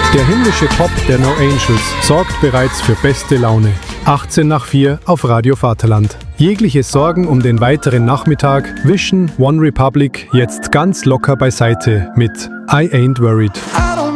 Der himmlische Pop der No Angels sorgt bereits für beste Laune. 4:18 auf Radio Vaterland. Jegliche Sorgen um den weiteren Nachmittag wischen OneRepublic jetzt ganz locker beiseite mit I Ain't Worried.